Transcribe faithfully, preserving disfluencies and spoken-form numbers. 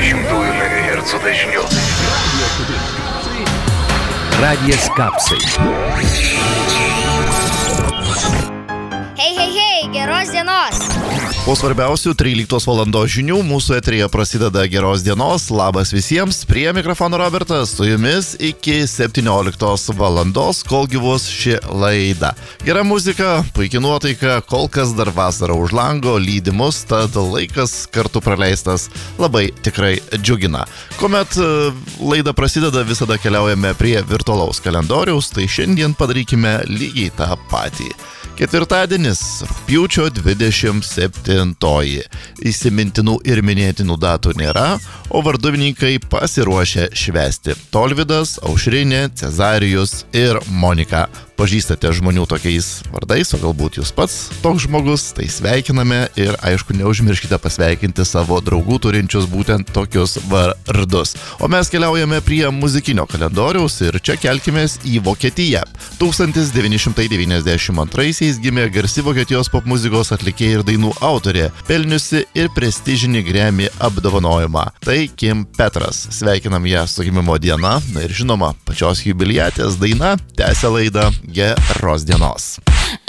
šimtųjų megahercų dažniu. Radijas Kapsai. Hei, hei, hei, geros dienos. Po svarbiausių tryliktos valandos žinių mūsų eteryje prasideda geros dienos. Labas visiems, prie mikrofono Robertas, su jumis iki septynioliktos valandos, kol gyvuos ši laida. Gera muzika, puikia nuotaika, kol kas dar vasara už lango, lydi mus, tad laikas kartu praleistas labai tikrai džiugina. Kuomet laida prasideda, visada keliaujame prie virtualaus kalendoriaus, tai šiandien padarykime lygiai tą patį. Ketvirtadienis, rugpjūčio dvidešimt septintoji. Įsimintinų ir minėtinų datų nėra, o varduvininkai pasiruošę švęsti. Tolvydas, Aušrinė, Cezarijus ir Monika. Pažįstate žmonių tokiais vardais, o galbūt jūs pats toks žmogus, tai sveikiname ir aišku neužmirškite pasveikinti savo draugų turinčius būtent tokius vardus. O mes keliaujame prie muzikinio kalendoriaus ir čia kelkimės į Vokietiją. tūkstantis devyni šimtai devyniasdešimt antraisiais gimė garsi Vokietijos popmuzikos atlikėja ir dainų autorė, pelniusi ir prestižinį Grammy apdovanojimą. Tai Kim Petras. Sveikinam ją su gimimo diena. Na ir žinoma, pačios jubiliatės daina tęsia laidą Geros dienos.